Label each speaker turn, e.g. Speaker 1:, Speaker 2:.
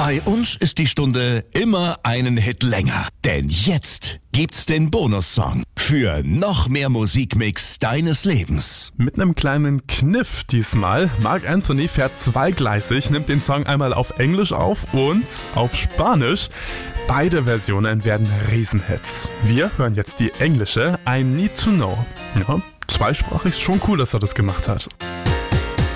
Speaker 1: Bei uns ist die Stunde immer einen Hit länger. Denn jetzt gibt's den Bonussong für noch mehr Musikmix deines Lebens.
Speaker 2: Mit einem kleinen Kniff diesmal. Marc Anthony fährt zweigleisig, nimmt den Song einmal auf Englisch auf und auf Spanisch. Beide Versionen werden Riesenhits. Wir hören jetzt die englische I Need to Know. Ja, zweisprachig ist schon cool, dass er das gemacht hat.